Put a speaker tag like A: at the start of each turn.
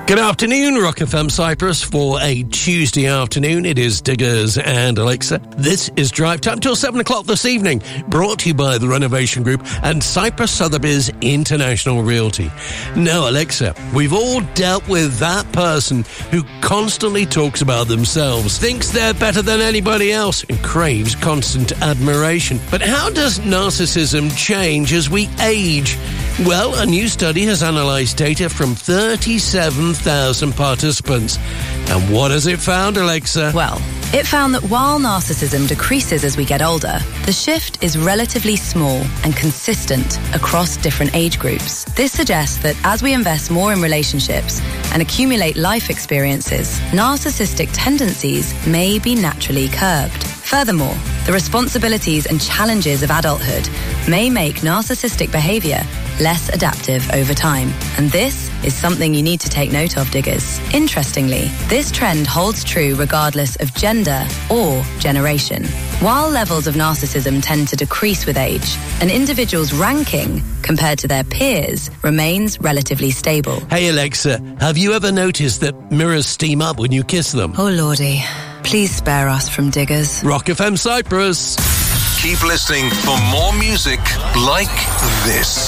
A: Good afternoon, Rock FM Cyprus. For a Tuesday afternoon, it is Diggers and Alexa. This is Drive Time till 7 o'clock this evening, brought to you by the Renovation Group and Cyprus Sotheby's International Realty. Now, Alexa, we've all dealt with that person who constantly talks about themselves, thinks they're better than anybody else, and craves constant admiration. But how does narcissism change as we age? Well, a new study has analysed data from 37,000 participants. And what has it found, Alexa?
B: Well, it found that while narcissism decreases as we get older, the shift is relatively small and consistent across different age groups. This suggests that as we invest more in relationships and accumulate life experiences, narcissistic tendencies may be naturally curbed. Furthermore, the responsibilities and challenges of adulthood may make narcissistic behaviour less adaptive over time. And this is something you need to take note of, Diggers. Interestingly, this trend holds true regardless of gender or generation. While levels of narcissism tend to decrease with age, an individual's ranking compared to their peers remains relatively stable.
A: Hey, Alexa, have you ever noticed that mirrors steam up when you kiss them?
B: Oh, Lordy. Please spare us from Diggers.
A: Rock FM Cyprus.
C: Keep listening for more music like this.